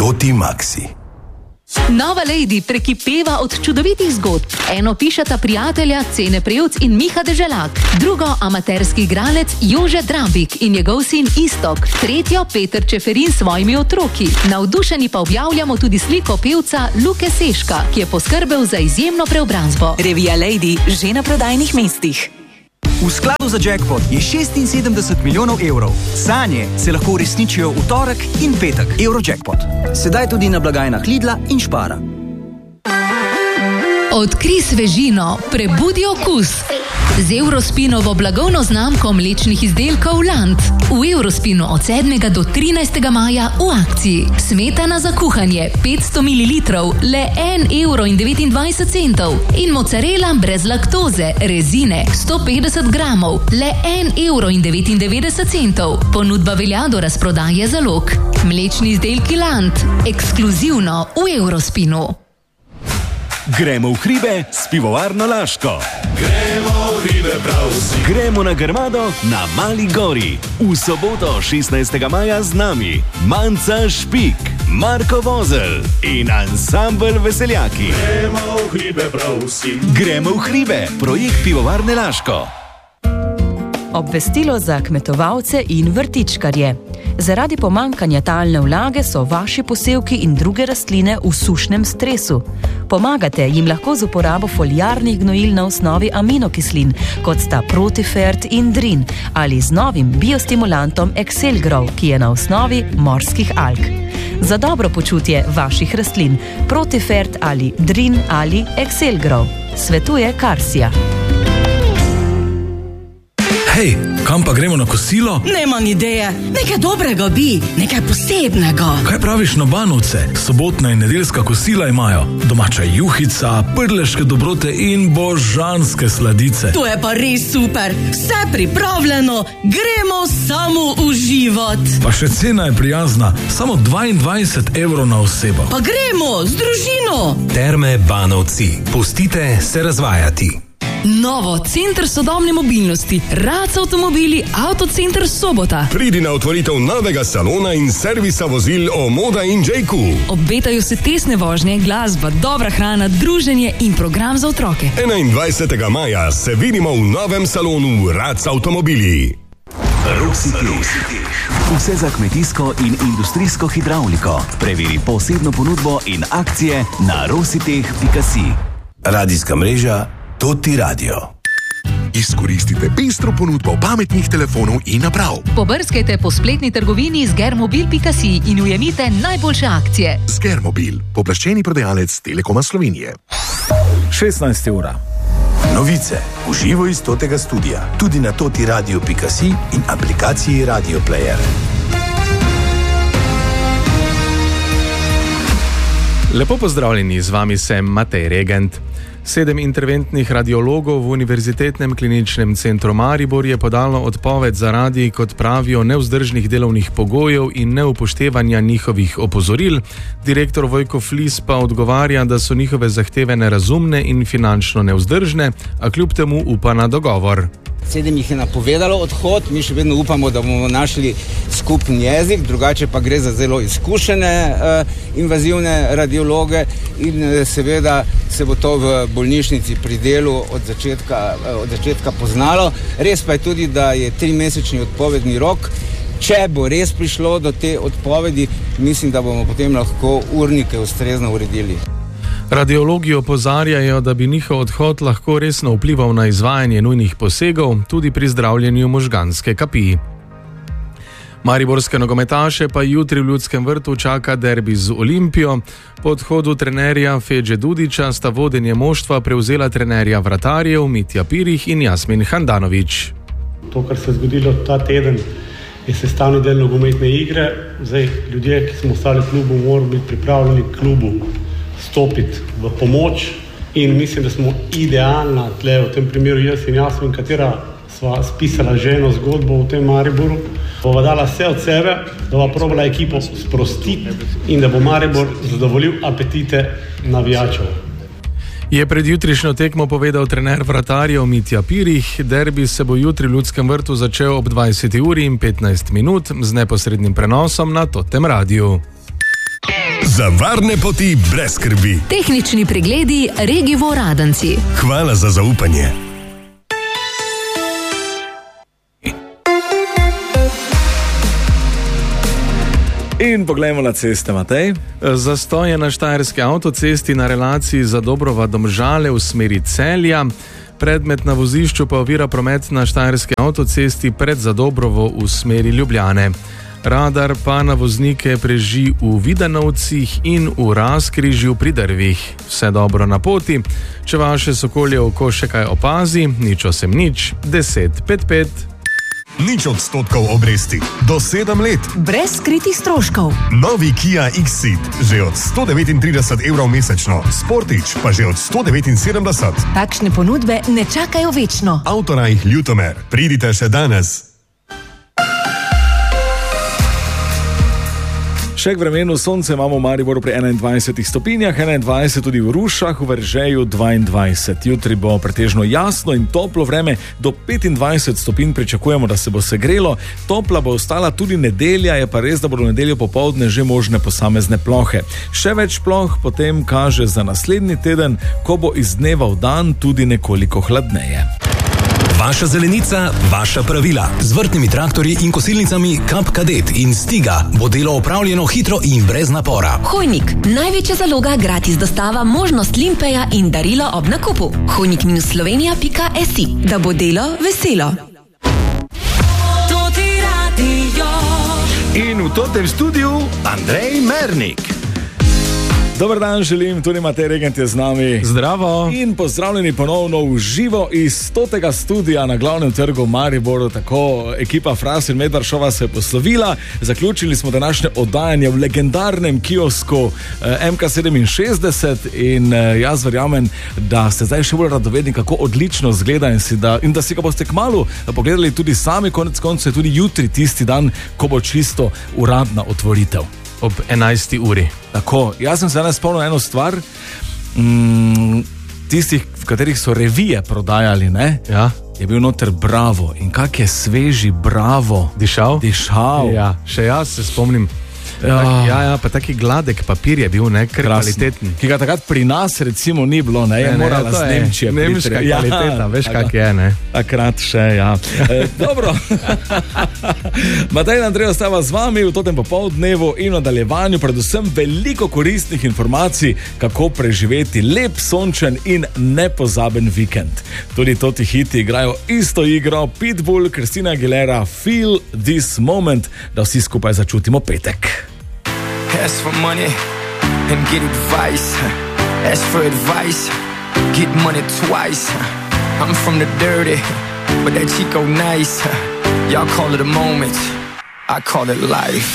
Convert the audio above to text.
Toti Maxi. Nova Lady prekipeva od čudovitih zgodb. Eno pišeta prijatelja Cene Prevc in Miha Deželak, drugo amaterski igralec Jože Drabik in njegov sin Istok, tretjo Peter Čeferin s svojimi otroki. Navdušeni pa objavljamo tudi sliko pevca Luke Seška, ki je poskrbel za izjemno preobrazbo. Revija Lady že na prodajnih mestih. V skladu za jackpot je 76 milijonov evrov. Sanje se lahko uresničijo v torek in petek. Eurojackpot. Sedaj tudi na blagajnah Lidla in Spara. Odkri svežino, prebudi okus. Z Eurospinovo blagovno znamko mlečnih izdelkov Land. V Eurospinu od 7. do 13. maja v akciji. Smetana za kuhanje 500 ml, le 1,29 €. In mozzarella brez laktoze, rezine 150 gramov, le 1,99 €. Ponudba velja do razprodaje zalog. Mlečni izdelki Land, ekskluzivno v Eurospinu. Gremo v hribe s pivovarno Laško. Gremo v hribe prav vsi. Gremo na Grmado na Mali gori. V soboto 16. maja z nami Manca Špik, Marko Vozel in ansambel Veseljaki. Gremo v hribe prav vsi. Gremo v hribe, projekt pivovarne Laško. Obvestilo za kmetovalce in vrtičkarje. Zaradi pomankanja talne vlage so vaši posevki in druge rastline v sušnem stresu. Pomagate jim lahko z uporabo foliarnih gnojil na osnovi aminokislin, kot sta Protifert in Drin, ali z novim biostimulantom Excelgrow, ki je na osnovi morskih alg. Za dobro počutje vaših rastlin Protifert ali Drin ali Excelgrow. Svetuje Karsija. Hej, kam pa gremo na kosilo? Nemam ideje. Nekaj dobrega bi, nekaj posebnega. Kaj praviš na Banovce? Sobotna in nedeljska kosila imajo. Domača juhica, prleške dobrote in božanske sladice. To je pa res super. Vse pripravljeno. Gremo samo uživat. Pa še cena je prijazna. Samo 22 € na osebo. Pa gremo z družino. Terme Banovci. Pustite se razvajati. Novo, center sodobne mobilnosti, Rac avtomobili, Autocenter Sobota. Pridi na otvoritev novega salona in servisa vozil Omoda in JQ. Obetajo se tesne vožnje, glasba, dobra hrana, druženje in program za otroke. 21. maja se vidimo v novem salonu Rac avtomobili. Rositeh. Vse za kmetijsko in industrijsko hidravliko. Preveri posebno ponudbo in akcije na rositeh.si. Radijska mreža Toti Radio. Izkoristite pestro ponudbo pametnih telefonov in naprav. Pobrskajte po spletni trgovini z germobil.si in ujemite najboljše akcije. Germobil, poplaščeni prodajalec Telekoma Slovenije. 16 ura. Novice v živo iz Totega studia. Tudi na totiradio.si in aplikaciji Radio Player. Lepo pozdravljeni, z vami sem Matej Regent. 7 interventnih radiologov v Univerzitetnem kliničnem centru Maribor je podalo odpoved zaradi, kot pravijo, nevzdržnih delovnih pogojev in neupoštevanja njihovih opozoril. Direktor Vojko Flis pa odgovarja, da so njihove zahteve nerazumne in finančno nevzdržne, a kljub temu upa na dogovor. 7 jih je napovedalo odhod, mi še vedno upamo, da bomo našli skupen jezik, drugače pa gre za zelo izkušene invazivne radiologe in seveda se bo to v bolnišnici pri delu od začetka poznalo. Res pa je tudi, da je 3-mesečni odpovedni rok. Če bo res prišlo do te odpovedi, mislim, da bomo potem lahko urnike ustrezno uredili. Radiologi opozarjajo, da bi njihov odhod lahko resno vplival na izvajanje nujnih posegov, tudi pri zdravljenju možganske kapi. Mariborske nogometaše pa jutri v Ljudskem vrtu čaka derbi z Olimpijo. Po odhodu trenerja Fedže Dudića sta vodenje moštva prevzela trenerja vratarjev Mitja Pirih in Jasmin Handanović. To, kar se je zgodilo ta teden, je sestavni del nogometne igre. Zdaj, ljudje, ki smo ostali v klubu, moramo biti pripravljeni klubu stopiti v pomoč in mislim, da smo idealna tle, v tem primeru jaz in Jasmin, katera sva spisala že eno zgodbo v tem Mariboru, bova dala vse od sebe, da bova probala ekipo sprostiti in da bo Maribor zadovoljil apetite navijačev. Je pred jutrišnjo tekmo povedal trener vratarjev Mitja Pirih. Derbi se bo jutri v Ljudskem vrtu začel ob 20:15 z neposrednim prenosom na Totem Radiu. Za varne poti brez skrbi. Tehnični pregledi Regivo Radenci. Hvala za zaupanje. In poglejmo na ceste, Matej. Zastoj je na štajerski avtocesti na relaciji Zadobrova-Domžale v smeri Celja. Predmet na vozišču pa ovira promet na štajerski avtocesti pred Zadobrovo v smeri Ljubljane. Radar pa na voznike preži v Vidanovcih in v Razkrižju pri Drvih. Vse dobro na poti. Če vaše sokolje oko še kaj opazi, nič 1055. 0% obresti. Do 7 let. Brez skritih stroškov. Novi Kia X-Ceed. Že od 139 evrov mesečno. Sportič pa že od 179. Takšne ponudbe ne čakajo večno. Avtorajh Ljutomer. Pridite še danes. Še k vremenu, sonce imamo v Mariboru pri 21 stopinjah, 21 tudi v Rušah, v Veržeju 22. Jutri bo pretežno jasno in toplo vreme, do 25 stopinj pričakujemo, da se bo segrelo. Topla bo ostala tudi nedelja, je pa res, da bodo nedeljo popoldne že možne posamezne plohe. Še več ploh potem kaže za naslednji teden, ko bo iz dneva v dan tudi nekoliko hladneje. Vaša zelenica, vaša pravila. Z vrtnimi traktorji in kosilnicami Kap Kadet in Stiga bo delo opravljeno hitro in brez napora. Hojnik. Največja zaloga, gratis dostava, možnost limpeja in darilo ob nakupu. hojnik-slovenija.si. Da bo delo veselo. In v tem studiu Andrej Mernik. Dober dan, želim, tudi Matej Regent je z nami. Zdravo. In pozdravljeni ponovno v živo iz 100. studia na glavnem trgu Mariboru. Tako ekipa Fras in Medvaršova se je poslovila. Zaključili smo današnje oddajanje v legendarnem kiosku MK67 in jaz verjamem, da ste zdaj še bolj radovedni, kako odlično zgleda in da si ga boste kmalu pogledali tudi sami, konec koncev je tudi jutri tisti dan, ko bo čisto uradna otvoritev. Ob 11. uri. Tako, jaz sem se danes spomnil eno stvar, tistih, v katerih so revije prodajali, ne? Ja. Je bil noter Bravo. In kak je sveži Bravo. Dišal? Ja, še jaz se spomnim. Ja, pa taki gladek papir je bil, ne, kvaliteten. Ki ga takrat pri nas recimo ni bilo, ne, je morala z Nemčije. Nemška kvaliteta, veš kak je, ne. Takrat še, ja. Dobro. Matej in Andrej ostava z vami v tem popoldnevu in nadaljevanju, predvsem veliko koristnih informacij, kako preživeti lep, sončen in nepozaben vikend. Tudi toti hiti igrajo isto igro, Pitbull, Christina Aguilera, Feel This Moment, da vsi skupaj začutimo petek. Ask for money and get advice. Ask for advice, get money twice. I'm from the dirty, but that Chico nice. Y'all call it a moment, I call it life.